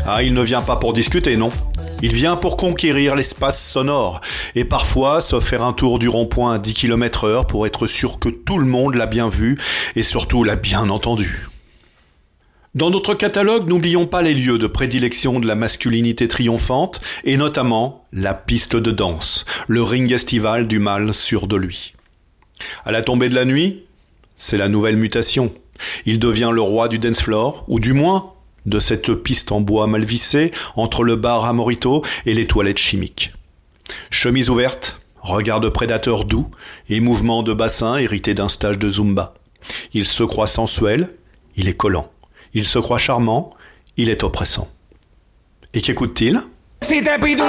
Ah, il ne vient pas pour discuter, non. Il vient pour conquérir l'espace sonore et parfois se faire un tour du rond-point à 10 km/h pour être sûr que tout le monde l'a bien vu et surtout l'a bien entendu. Dans notre catalogue, n'oublions pas les lieux de prédilection de la masculinité triomphante et notamment la piste de danse, le ring estival du mâle sûr de lui. À la tombée de la nuit, c'est la nouvelle mutation. Il devient le roi du dance floor, ou du moins de cette piste en bois mal vissée entre le bar à mojito et les toilettes chimiques. Chemise ouverte, regard de prédateur doux et mouvement de bassin hérité d'un stage de Zumba. Il se croit sensuel, il est collant. Il se croit charmant, il est oppressant. Et qu'écoute-t-il ?